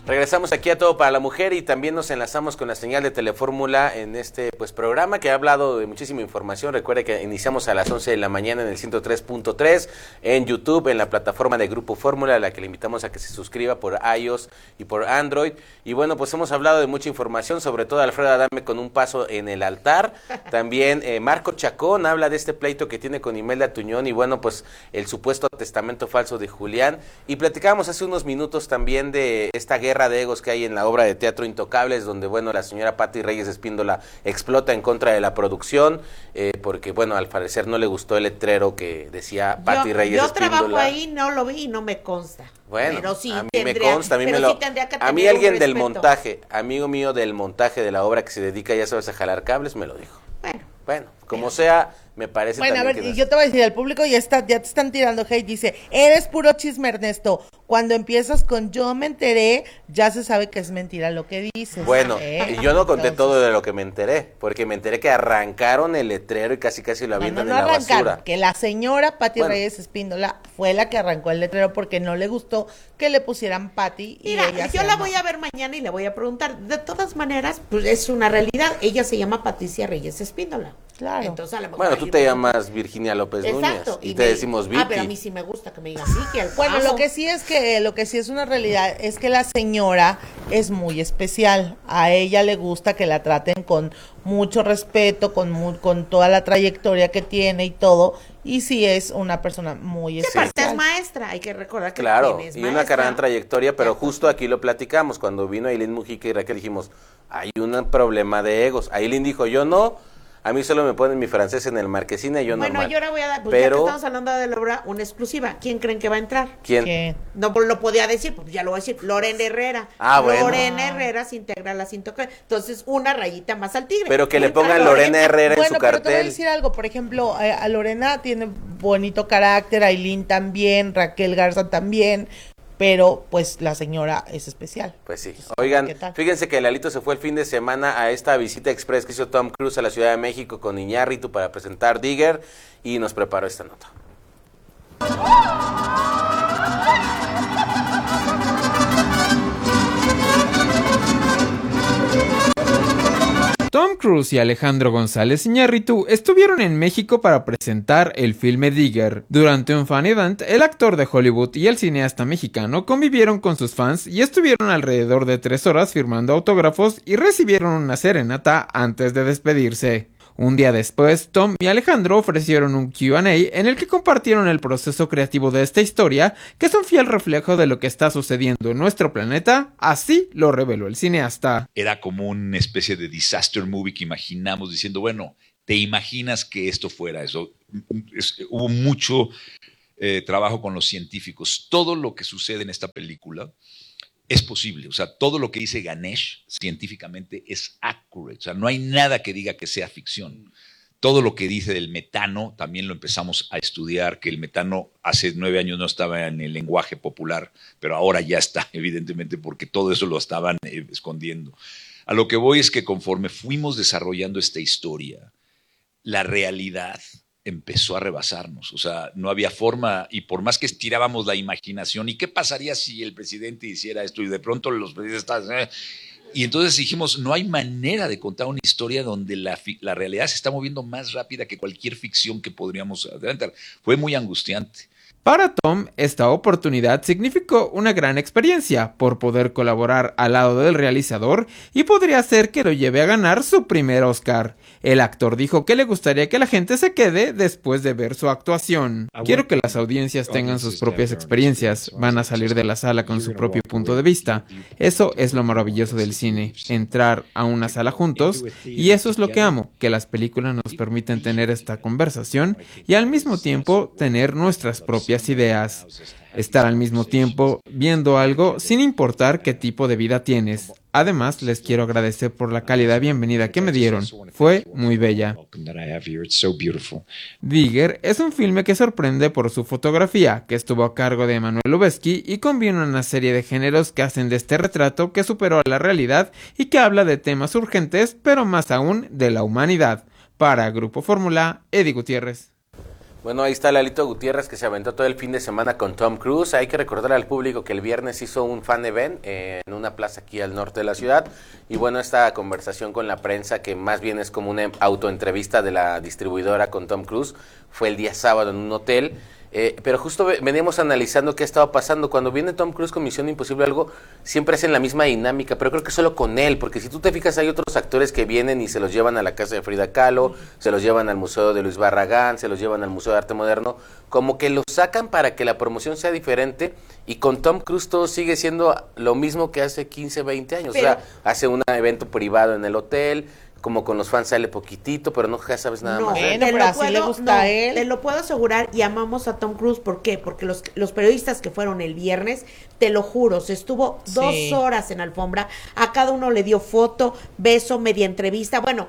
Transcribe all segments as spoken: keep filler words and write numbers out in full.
Regresamos aquí a Todo para la Mujer y también nos enlazamos con la señal de Telefórmula en este pues programa que ha hablado de muchísima información. Recuerde que iniciamos a las once de la mañana en el ciento tres punto tres, en YouTube, en la plataforma de Grupo Fórmula, a la que le invitamos a que se suscriba por iOS y por Android. Y bueno, pues hemos hablado de mucha información, sobre todo Alfredo Adame con un paso en el altar. También eh, Marco Chacón habla de este pleito que tiene con Imelda Tuñón y bueno, pues el supuesto testamento falso de Julián. Y platicábamos hace unos minutos también de esta guerra de egos que hay en la obra de teatro Intocables, donde bueno, la señora Pati Reyes Espíndola explota en contra de la producción, eh, porque bueno, al parecer no le gustó el letrero que decía Pati Reyes yo Espíndola. Yo trabajo ahí, no lo vi y no me consta. Bueno, pero sí a mí tendría, me consta, a mí me lo, sí a mí alguien del montaje, amigo mío del montaje de la obra que se dedica, ya sabes, a jalar cables, me lo dijo. Bueno, bueno, como pero, sea, me parece. Bueno, a ver, que no yo te voy a decir, el público ya está, ya te están tirando hate, dice, eres puro chisme, Ernesto. Cuando empiezas con yo me enteré, ya se sabe que es mentira lo que dices. Bueno, ¿eh? y yo no conté Entonces, todo de lo que me enteré, porque me enteré que arrancaron el letrero y casi casi lo avientan no, no, no en la arrancaron, basura. Que la señora Pati bueno. Reyes Espíndola fue la que arrancó el letrero porque no le gustó que le pusieran Pati. Y mira, ella yo la voy a ver mañana y le voy a preguntar. De todas maneras, pues es una realidad. Ella se llama Patricia Reyes Espíndola. Claro. Entonces, a lo mejor bueno, tú te llamas Virginia López Exacto, Núñez y, y te me, decimos Vicky. Ah, pero a mí sí me gusta que me digan Vicky. Bueno, lo que sí es que lo que sí es una realidad es que la señora es muy especial. A ella le gusta que la traten con mucho respeto, con muy, con toda la trayectoria que tiene y todo. Y sí es una persona muy especial. Aparte es maestra, hay que recordar que claro, es y maestra. una gran trayectoria, pero justo aquí lo platicamos, cuando vino Ailín Mujica y Raquel dijimos, hay un problema de egos. Ailín dijo, yo no, a mí solo me ponen mi francés en el Marquesina y yo bueno, normal. Bueno, yo ahora voy a dar, pues pero, ya que estamos hablando de la obra, una exclusiva. ¿Quién creen que va a entrar? ¿Quién? ¿Quién? No pues, lo podía decir, pues ya lo voy a decir, Lorena Herrera. Ah, bueno. Lorena Herrera se integra a la Intocables. Entonces, una rayita más al tigre. Pero que Entra le pongan Lorena Herrera bueno, en su pero cartel. te voy a decir algo, por ejemplo, eh, a Lorena tiene bonito carácter, Ailín también, Raquel Garza también, pero pues la señora es especial. Pues sí. Oigan, fíjense que Lalito se fue el fin de semana a esta visita express que hizo Tom Cruise a la Ciudad de México con Iñárritu para presentar Digger y nos preparó esta nota. Tom Cruise y Alejandro González Iñárritu estuvieron en México para presentar el filme Digger. Durante un fan event, el actor de Hollywood y el cineasta mexicano convivieron con sus fans y estuvieron alrededor de tres horas firmando autógrafos y recibieron una serenata antes de despedirse. Un día después, Tom y Alejandro ofrecieron un Q and A en el que compartieron el proceso creativo de esta historia, que es un fiel reflejo de lo que está sucediendo en nuestro planeta, así lo reveló el cineasta. Era como una especie de disaster movie que imaginamos diciendo, bueno, ¿te imaginas que esto fuera eso? Es, hubo mucho eh, trabajo con los científicos. Todo lo que sucede en esta película es posible, o sea, todo lo que dice Ganesh científicamente es accurate, o sea, no hay nada que diga que sea ficción. Todo lo que dice del metano también lo empezamos a estudiar, que el metano hace nueve años no estaba en el lenguaje popular, pero ahora ya está, evidentemente, porque todo eso lo estaban eh, escondiendo. A lo que voy es que conforme fuimos desarrollando esta historia, la realidad empezó a rebasarnos, o sea, no había forma, y por más que estirábamos la imaginación, ¿y qué pasaría si el presidente hiciera esto? Y de pronto los presidentes están... Eh, y entonces dijimos, no hay manera de contar una historia donde la, la realidad se está moviendo más rápida que cualquier ficción que podríamos adelantar. Fue muy angustiante. Para Tom, esta oportunidad significó una gran experiencia por poder colaborar al lado del realizador y podría ser que lo lleve a ganar su primer Oscar. El actor dijo que le gustaría que la gente se quede después de ver su actuación. Quiero que las audiencias tengan sus propias experiencias, van a salir de la sala con su propio punto de vista. Eso es lo maravilloso del cine, entrar a una sala juntos, y eso es lo que amo, que las películas nos permiten tener esta conversación y al mismo tiempo tener nuestras propias ideas. Estar al mismo tiempo viendo algo sin importar qué tipo de vida tienes. Además, les quiero agradecer por la cálida bienvenida que me dieron. Fue muy bella. Digger es un filme que sorprende por su fotografía, que estuvo a cargo de Emanuel Lubezki y combina una serie de géneros que hacen de este retrato que superó a la realidad y que habla de temas urgentes, pero más aún de la humanidad. Para Grupo Fórmula, Eddie Gutiérrez. Bueno, ahí está Lalito Gutiérrez, que se aventó todo el fin de semana con Tom Cruise. Hay que recordar al público que el viernes hizo un fan event eh, en una plaza aquí al norte de la ciudad. Y bueno, esta conversación con la prensa, que más bien es como una autoentrevista de la distribuidora con Tom Cruise, fue el día sábado en un hotel. Eh, pero justo veníamos analizando qué estaba pasando. Cuando viene Tom Cruise con Misión Imposible algo, siempre hacen la misma dinámica, pero creo que solo con él, porque si tú te fijas hay otros actores que vienen y se los llevan a la casa de Frida Kahlo, se los llevan al Museo de Luis Barragán, se los llevan al Museo de Arte Moderno, como que los sacan para que la promoción sea diferente, y con Tom Cruise todo sigue siendo lo mismo que hace quince, veinte años. Pero, o sea, hace un evento privado en el hotel, como con los fans sale poquitito, pero no ya sabes nada no, más. Bueno, te pero lo así puedo, le gusta no, a él. Te lo puedo asegurar, y amamos a Tom Cruise. ¿Por qué? Porque los, los periodistas que fueron el viernes, te lo juro, se estuvo Sí. dos horas en alfombra, a cada uno le dio foto, beso, media entrevista. Bueno,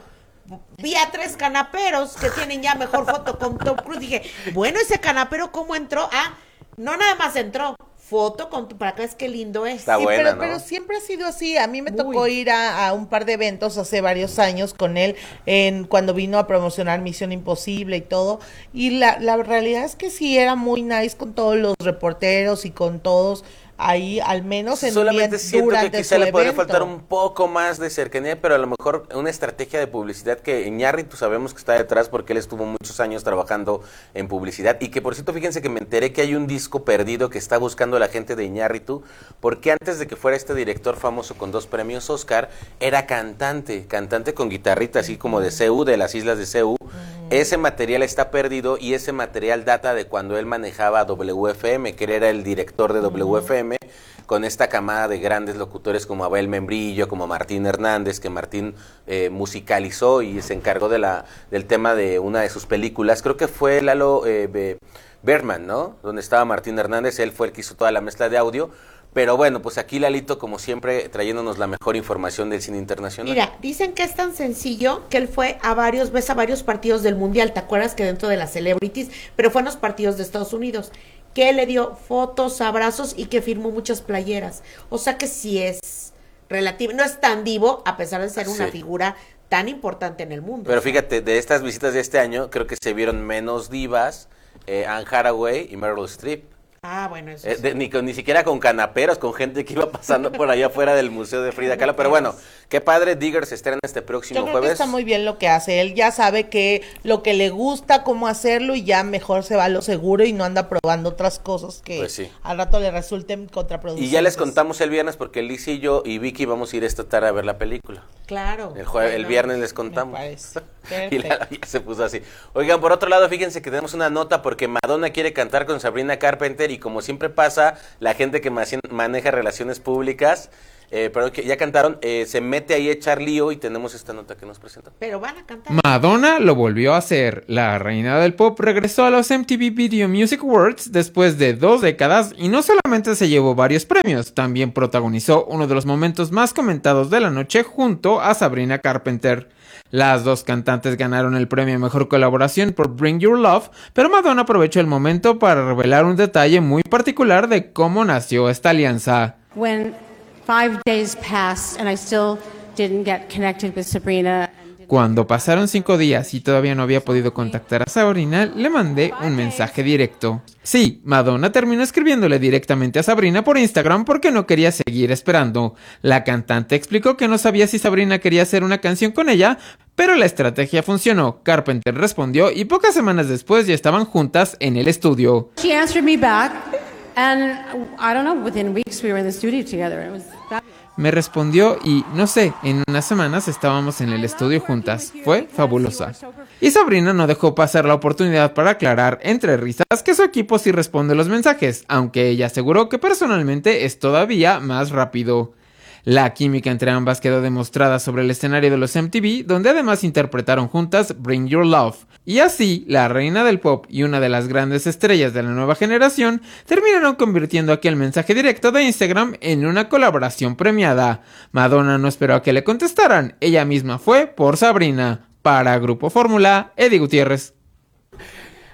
vi a tres canaperos que tienen ya mejor foto con Tom Cruise. Dije, bueno, ese canapero, ¿cómo entró? Ah, no nada más entró, foto con tu, para que veas qué lindo es. Está Sí, buena, pero, ¿no? pero siempre ha sido así. A mí me Muy. tocó ir a, a un par de eventos hace varios años con él, en cuando vino a promocionar Misión Imposible y todo. Y la, la realidad es que sí era muy nice con todos los reporteros y con todos ahí, al menos en Solamente día- siento que durante quizá su le podría evento. faltar un poco más de cercanía, pero a lo mejor una estrategia de publicidad que Iñárritu sabemos que está detrás, porque él estuvo muchos años trabajando en publicidad. Y que, por cierto, fíjense que me enteré que hay un disco perdido que está buscando la gente de Iñárritu, porque antes de que fuera este director famoso con dos premios Oscar, era cantante, cantante con guitarrita, así como de C U, de las islas de C U. Ese material está perdido, y ese material data de cuando él manejaba W F M, que él era el director de W F M, con esta camada de grandes locutores como Abel Membrillo, como Martín Hernández, que Martín eh, musicalizó y se encargó de la del tema de una de sus películas. Creo que fue Lalo eh, Be- Berman, ¿no? Donde estaba Martín Hernández, él fue el que hizo toda la mezcla de audio. Pero bueno, pues aquí Lalito, como siempre, trayéndonos la mejor información del cine internacional. Mira, dicen que es tan sencillo que él fue a varios, ves a varios partidos del Mundial. ¿Te acuerdas que dentro de las celebrities, pero fue en los partidos de Estados Unidos, que él le dio fotos, abrazos y que firmó muchas playeras? O sea que sí es relativo, no es tan divo, a pesar de ser una Sí. figura tan importante en el mundo. Pero O sea, fíjate, de estas visitas de este año, creo que se vieron menos divas, eh, Anne Hathaway y Meryl Streep. Ah, bueno, eso Eh, sí. de- ni, con- ni siquiera con canaperos, con gente que iba pasando por allá afuera del Museo de Frida Kahlo. Pero bueno, qué padre, Digger se estrena este próximo Yo creo jueves. que está muy bien lo que hace. Él ya sabe que lo que le gusta, cómo hacerlo, y ya mejor se va a lo seguro y no anda probando otras cosas que Pues sí. al rato le resulten contraproducentes. Y ya les contamos el viernes, porque Liz y yo y Vicky vamos a ir esta tarde a ver la película. Claro. El, jue- el Bueno, viernes les Me contamos. parece. Y la- ya se puso así. Oigan, por otro lado, fíjense que tenemos una nota porque Madonna quiere cantar con Sabrina Carpenter, y como siempre pasa, la gente que maci- maneja relaciones públicas, eh, pero que ya cantaron, eh, se mete ahí a echar lío, y tenemos esta nota que nos presenta. Pero van a cantar. Madonna lo volvió a hacer. La reina del pop regresó a los M T V Video Music Awards después de dos décadas, y no solamente se llevó varios premios, también protagonizó uno de los momentos más comentados de la noche junto a Sabrina Carpenter. Las dos cantantes ganaron el premio a Mejor Colaboración por Bring Your Love, pero Madonna aprovechó el momento para revelar un detalle muy particular de cómo nació esta alianza. When five days passed and I still didn't get connected with Sabrina. Cuando pasaron cinco días y todavía no había podido contactar a Sabrina, le mandé un mensaje directo. Sí, Madonna terminó escribiéndole directamente a Sabrina por Instagram porque no quería seguir esperando. La cantante explicó que no sabía si Sabrina quería hacer una canción con ella, pero la estrategia funcionó. Carpenter respondió y pocas semanas después ya estaban juntas en el estudio. She answered me back, and I don't know, within weeks we were in the studio together. It was fabulous. Me respondió y, no sé, en unas semanas estábamos en el estudio juntas. Fue fabulosa. Y Sabrina no dejó pasar la oportunidad para aclarar, entre risas, que su equipo sí responde los mensajes, aunque ella aseguró que personalmente es todavía más rápido. La química entre ambas quedó demostrada sobre el escenario de los M T V, donde además interpretaron juntas Bring Your Love. Y así, la reina del pop y una de las grandes estrellas de la nueva generación terminaron convirtiendo aquel mensaje directo de Instagram en una colaboración premiada. Madonna no esperó a que le contestaran, ella misma fue por Sabrina. Para Grupo Fórmula, Eddie Gutiérrez.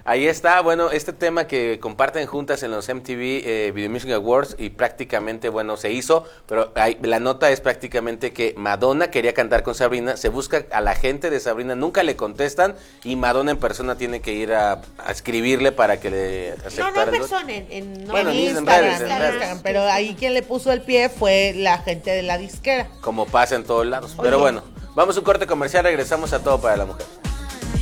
Ahí está, bueno, este tema que comparten juntas en los M T V eh, Video Music Awards y prácticamente, bueno, se hizo, pero hay, la nota es prácticamente que Madonna quería cantar con Sabrina, se busca a la gente de Sabrina, nunca le contestan y Madonna en persona tiene que ir a, a escribirle para que le aceptara. No, no en el persona, en, en, no, Bueno, en en Instagram, redes, en en redes. Instagram, pero ahí quien le puso el pie fue la gente de la disquera. Como pasa en todos lados, Oye. pero bueno, vamos a un corte comercial, regresamos a Todo para la Mujer.